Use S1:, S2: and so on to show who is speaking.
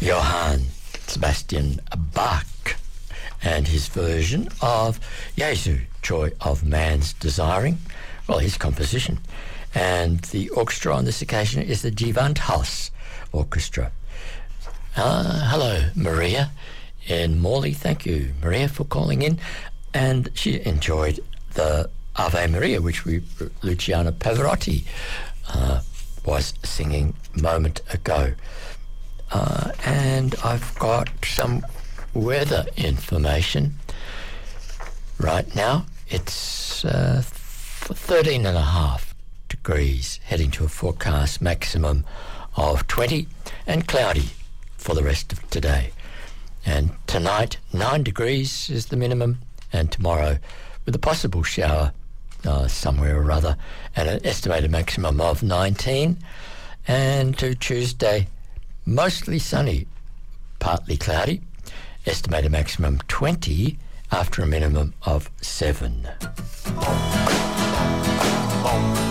S1: Johann Sebastian Bach and his version of Jesu, Joy of Man's Desiring, well, his composition. And the orchestra on this occasion is the Gewandhaus Orchestra. Hello, Maria in Morley. Thank you, Maria, for calling in. And she enjoyed the Ave Maria, which Luciano Pavarotti was singing a moment ago. And I've got some weather information right now. It's 13.5 degrees, heading to a forecast maximum of 20 and cloudy for the rest of today. And tonight, 9 degrees is the minimum, and tomorrow with a possible shower somewhere or other, and an estimated maximum of 19. And to Tuesday, mostly sunny, partly cloudy, estimated maximum 20 after a minimum of 7.